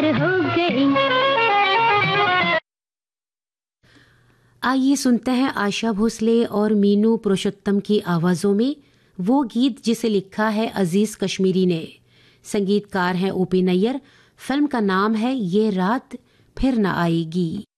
प्यार हो गई। आइए सुनते हैं आशा भोसले और मीनू पुरुषोत्तम की आवाज़ों में वो गीत जिसे लिखा है अजीज़ कश्मीरी ने। संगीतकार हैं ओपी नैयर। फिल्म का नाम है ये रात फिर न आएगी।